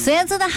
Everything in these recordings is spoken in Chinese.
所以做的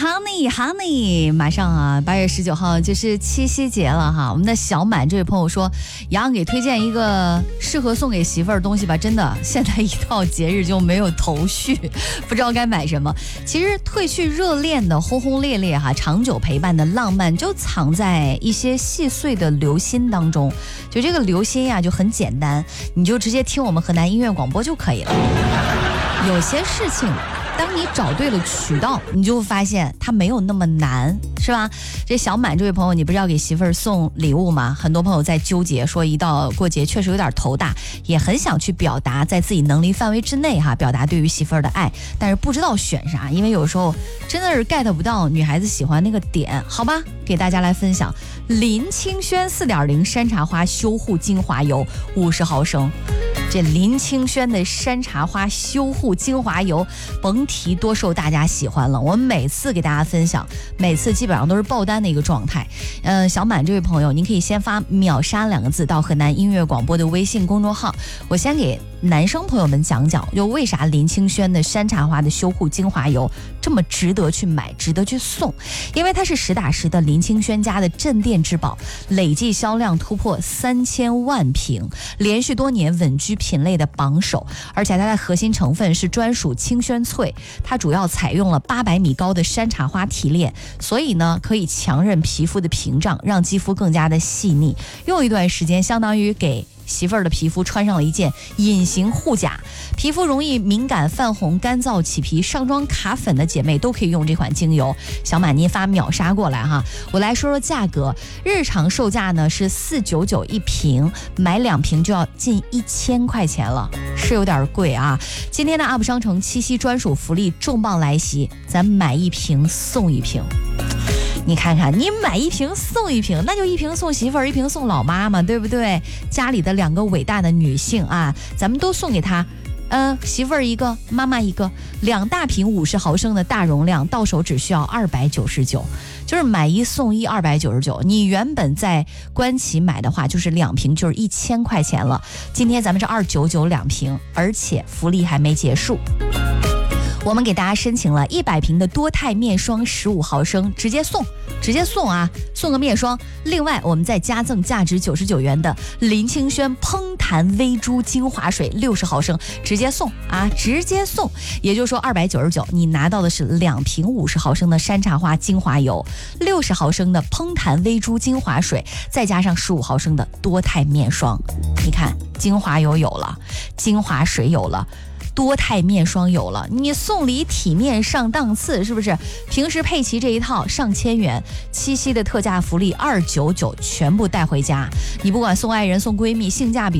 honey， 马上啊，8月19号就是七夕节了哈。我们的小满这位朋友说，杨给推荐一个适合送给媳妇儿的东西吧。真的，现在一到节日就没有头绪，不知道该买什么。其实褪去热恋的轰轰烈烈哈，长久陪伴的浪漫就藏在一些细碎的留心当中。就这个留心呀，就很简单，你就直接听我们河南音乐广播就可以了。有些事情，当你找对了渠道，你就会发现它没有那么难，是吧？这小满这位朋友，你不是要给媳妇儿送礼物吗？很多朋友在纠结，说一到过节确实有点头大，也很想去表达在自己能力范围之内哈，表达对于媳妇儿的爱，但是不知道选啥，因为有时候真的是 get 不到女孩子喜欢那个点，好吧？给大家来分享林清轩 4.0 山茶花修护精华油50毫升。这林清轩的山茶花修护精华油，甭提多受大家喜欢了。我们每次给大家分享，每次基本上都是爆单的一个状态。小满这位朋友，您可以先发秒杀2个字到河南音乐广播的微信公众号。我先给男生朋友们讲讲，就为啥林清轩的山茶花的修护精华油这么值得去买，值得去送。因为它是实打实的林清轩家的镇店之宝，累计销量突破3000万瓶，连续多年稳居品类的榜首。而且它的核心成分是专属清轩萃，它主要采用了800米高的山茶花提炼，所以呢可以强韧皮肤的屏障，让肌肤更加的细腻。用一段时间相当于给媳妇儿的皮肤穿上了一件隐形护甲，皮肤容易敏感、泛红、干燥、起皮、上妆卡粉的姐妹都可以用这款精油。小满您发秒杀过来哈，我来说说价格。日常售价呢是499一瓶，买2瓶就要近1000块钱了，是有点贵啊。今天的 UP 商城七夕专属福利重磅来袭，咱买1瓶送1瓶。你看看，你买1瓶送1瓶，那就1瓶送媳妇儿，1瓶送老妈嘛，对不对？家里的2个伟大的女性啊，咱们都送给她。媳妇儿1个，妈妈1个，2大瓶50毫升的大容量，到手只需要299，就是买1送1，299。你原本在官旗买的话，就是2瓶就是1000块钱了。今天咱们是299 2瓶，而且福利还没结束。我们给大家申请了100瓶的多肽面霜15毫升，直接送啊，送个面霜。另外我们再加赠价值99元的林清轩烹弹微珠精华水60毫升，直接送。也就是说299，你拿到的是2瓶50毫升的山茶花精华油，60毫升的烹弹微珠精华水，再加上15毫升的多肽面霜。你看，精华油有了，精华水有了，多肽面霜有了，你送礼体面上档次，是不是？平时配齐这一套上千元，七夕的特价福利299全部带回家。你不管送爱人送闺蜜，性价比